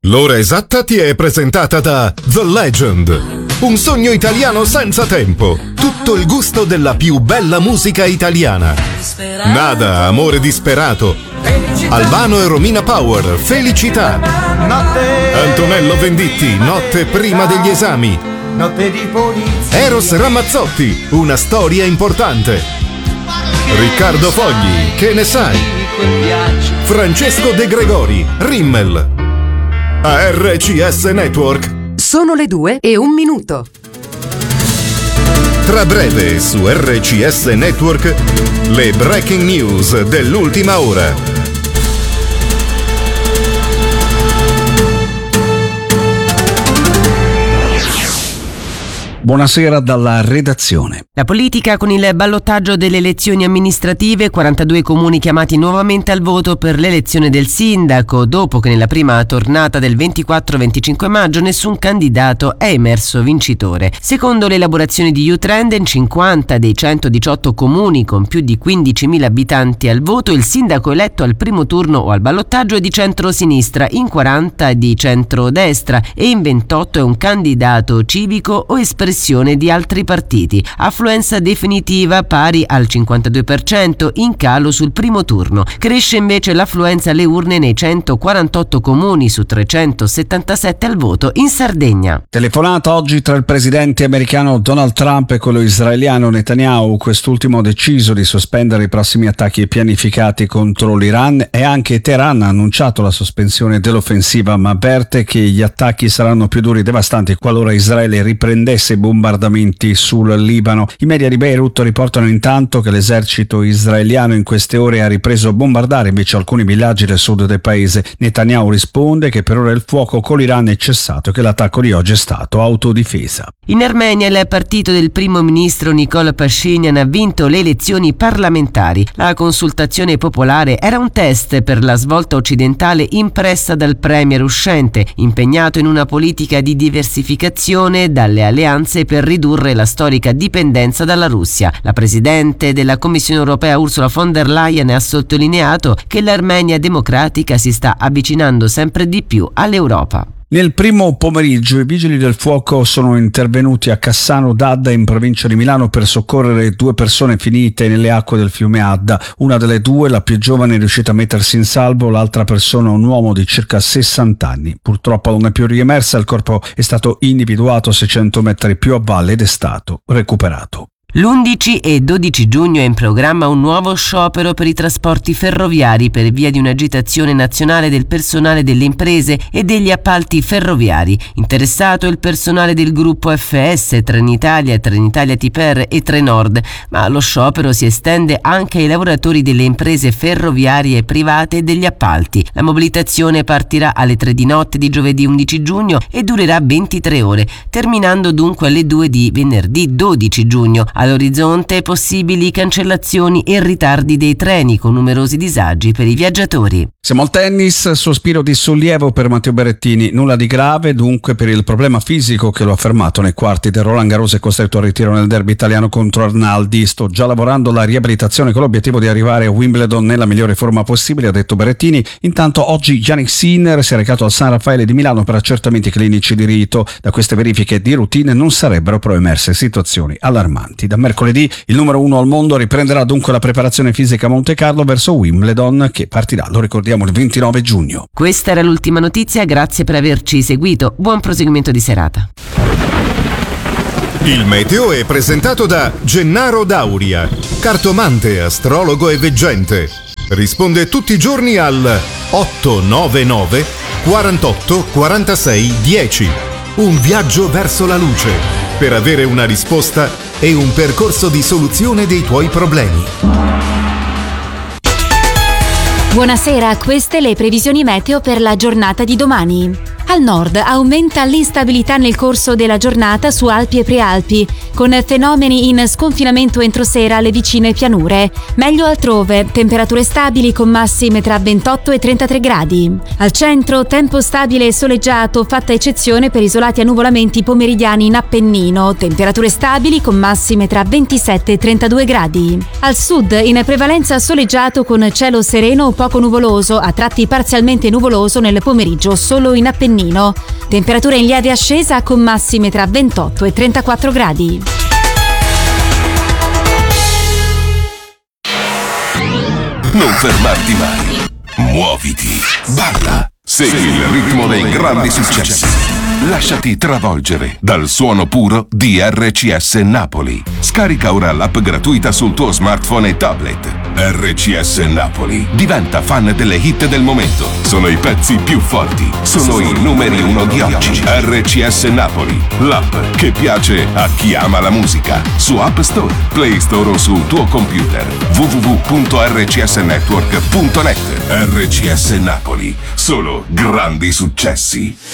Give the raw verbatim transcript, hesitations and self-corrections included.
L'ora esatta ti è presentata da The Legend, un sogno italiano senza tempo, tutto il gusto della più bella musica italiana. Nada, amore disperato, Albano e Romina Power, Felicità, Antonello Venditti, Notte prima degli esami, Eros Ramazzotti, Una storia importante, Riccardo Fogli, Che ne sai, Francesco De Gregori, Rimmel. A R C S Network sono le due e un minuto. Tra breve su R C S Network le breaking news dell'ultima ora. Buonasera dalla redazione. La politica con il ballottaggio delle elezioni amministrative, quarantadue comuni chiamati nuovamente al voto per l'elezione del sindaco, dopo che nella prima tornata del ventiquattro venticinque maggio nessun candidato è emerso vincitore. Secondo le elaborazioni di U-Trend, in cinquanta dei centodiciotto comuni con più di quindicimila abitanti al voto, il sindaco eletto al primo turno o al ballottaggio è di centro-sinistra, in quaranta è di centro-destra e in ventotto è un candidato civico o espressione di altri partiti. Affluenza definitiva pari al cinquantadue per cento, in calo sul primo turno. Cresce invece l'affluenza alle urne nei centoquarantotto comuni su trecentosettantasette al voto in Sardegna. Telefonata oggi tra il presidente americano Donald Trump e quello israeliano Netanyahu. Quest'ultimo ha deciso di sospendere i prossimi attacchi pianificati contro l'Iran e anche Teheran ha annunciato la sospensione dell'offensiva, ma avverte che gli attacchi saranno più duri e devastanti qualora Israele riprendesse bombardamenti sul Libano. I media di Beirut riportano intanto che l'esercito israeliano in queste ore ha ripreso a bombardare invece alcuni villaggi del sud del paese. Netanyahu risponde che per ora il fuoco con l'Iran è cessato e che l'attacco di oggi è stato autodifesa. In Armenia il partito del primo ministro Nikol Pashinyan ha vinto le elezioni parlamentari. La consultazione popolare era un test per la svolta occidentale impressa dal premier uscente, impegnato in una politica di diversificazione dalle alleanze per ridurre la storica dipendenza dalla Russia. La presidente della Commissione europea Ursula von der Leyen ha sottolineato che l'Armenia democratica si sta avvicinando sempre di più all'Europa. Nel primo pomeriggio i vigili del fuoco sono intervenuti a Cassano d'Adda in provincia di Milano per soccorrere due persone finite nelle acque del fiume Adda. Una delle due, la più giovane, è riuscita a mettersi in salvo, l'altra persona, un uomo di circa sessanta anni. Purtroppo non è più riemersa, il corpo è stato individuato a seicento metri più a valle ed è stato recuperato. L'undici e dodici giugno è in programma un nuovo sciopero per i trasporti ferroviari per via di un'agitazione nazionale del personale delle imprese e degli appalti ferroviari. Interessato il personale del gruppo F S, Trenitalia, Trenitalia Tiper e Trenord, ma lo sciopero si estende anche ai lavoratori delle imprese ferroviarie private e degli appalti. La mobilitazione partirà alle tre di notte di giovedì undici giugno e durerà ventitré ore, terminando dunque alle due di venerdì dodici giugno. All'orizzonte possibili cancellazioni e ritardi dei treni con numerosi disagi per i viaggiatori. Siamo al tennis, sospiro di sollievo per Matteo Berrettini, nulla di grave dunque per il problema fisico che lo ha fermato nei quarti del Roland Garros e costretto al ritiro nel derby italiano contro Arnaldi. Sto già lavorando alla riabilitazione con l'obiettivo di arrivare a Wimbledon nella migliore forma possibile, ha detto Berrettini. Intanto oggi Jannik Sinner si è recato al San Raffaele di Milano per accertamenti clinici di rito. Da queste verifiche di routine non sarebbero però emerse situazioni allarmanti. Da mercoledì il numero uno al mondo riprenderà dunque la preparazione fisica a Monte Carlo verso Wimbledon, che partirà, lo ricordiamo, il ventinove giugno. Questa era l'ultima notizia, grazie per averci seguito. Buon proseguimento di serata. Il meteo è presentato da Gennaro Dauria, cartomante, astrologo e veggente. Risponde tutti i giorni al otto nove nove quarantotto quarantasei dieci. Un viaggio verso la luce per avere una risposta e un percorso di soluzione dei tuoi problemi. Buonasera, queste le previsioni meteo per la giornata di domani. Al nord aumenta l'instabilità nel corso della giornata su Alpi e Prealpi, con fenomeni in sconfinamento entro sera alle vicine pianure. Meglio altrove, temperature stabili con massime tra ventotto e trentatré gradi. Al centro, tempo stabile e soleggiato, fatta eccezione per isolati annuvolamenti pomeridiani in Appennino, temperature stabili con massime tra ventisette e trentadue gradi. Al sud, in prevalenza soleggiato con cielo sereno o poco nuvoloso, a tratti parzialmente nuvoloso nel pomeriggio solo in Appennino. Appennino. Temperatura in lieve ascesa con massime tra ventotto e trentaquattro gradi. Non fermarti mai. Muoviti. Balla. Segui il ritmo dei grandi successi. Lasciati travolgere dal suono puro di R C S Napoli. Scarica ora l'app gratuita sul tuo smartphone e tablet. R C S Napoli. Diventa fan delle hit del momento. Sono i pezzi più forti. Sono i numeri uno di oggi. R C S Napoli. L'app che piace a chi ama la musica. Su App Store, Play Store o sul tuo computer. w w w punto r c s network punto net. R C S Napoli. Solo grandi successi.